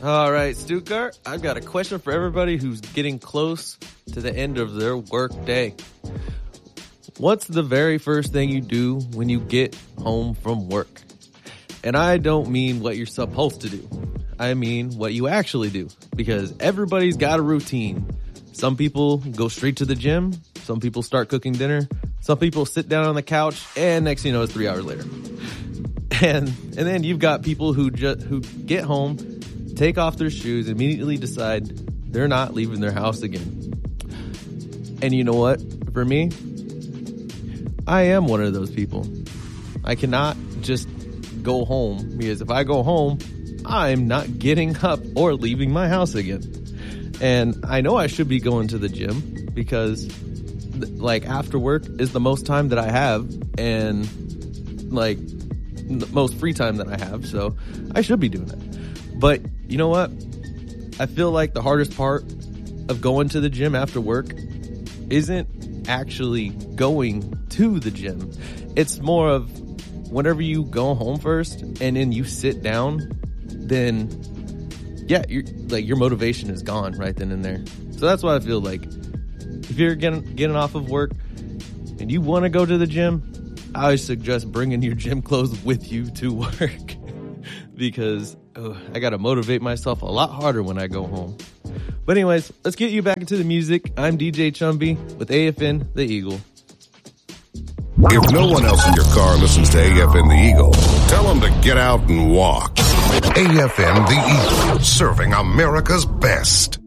All right, Stuttgart, I've got a question for everybody who's getting close to the end of their work day. What's the very first thing you do when you get home from work? And I don't mean what you're supposed to do. I mean what you actually do, because everybody's got a routine. Some people go straight to the gym. Some people start cooking dinner. Some people sit down on the couch, and next thing you know, it's 3 hours later. And then you've got people who get home, take off their shoes, immediately decide they're not leaving their house again. And you know what? For me, I am one of those people. I cannot just go home, because if I go home, I'm not getting up or leaving my house again. And I know I should be going to the gym, because like after work is the most time that I have, and like the most free time that I have, so I should be doing it. But you know what? I feel like the hardest part of going to the gym after work isn't actually going to the gym. It's more of whenever you go home first and then you sit down, then yeah, your motivation is gone right then and there. So that's why I feel like if you're getting off of work and you want to go to the gym, I would suggest bringing your gym clothes with you to work because I got to motivate myself a lot harder when I go home. But anyways, let's get you back into the music. I'm DJ Chumby with AFN The Eagle. If no one else in your car listens to AFN The Eagle, tell them to get out and walk. AFN The Eagle, serving America's best.